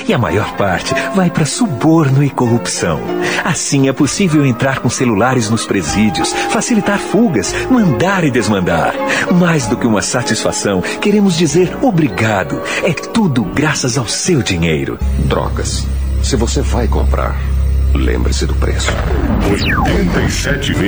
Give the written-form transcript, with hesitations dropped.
E a maior parte vai para suborno e corrupção. Assim é possível entrar com celulares nos presídios, facilitar fugas, mandar e desmandar. Mais do que uma satisfação, queremos dizer obrigado. É tudo graças ao seu dinheiro. Drogas. Se você vai comprar, lembre-se do preço. 87